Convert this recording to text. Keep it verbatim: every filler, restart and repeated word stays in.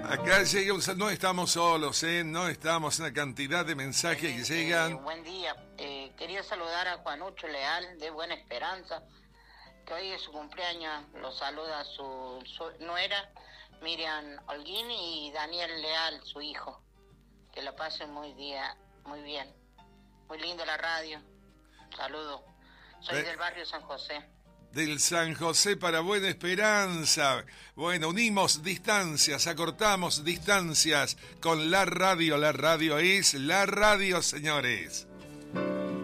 Acá llega un sal- no estamos solos, ¿eh? No estamos, una cantidad de mensajes Eh, que llegan. eh, buen día. Eh, quería saludar a Juanucho Leal de Buena Esperanza, que hoy es su cumpleaños. Lo saluda su, su nuera, Miriam Holguín, y Daniel Leal, su hijo. Que la pasen muy día, muy bien. Muy linda la radio. Saludo. Soy Eh. del barrio San José. Del San José para Buena Esperanza. Bueno, unimos distancias, acortamos distancias con la radio. La radio es la radio, señores.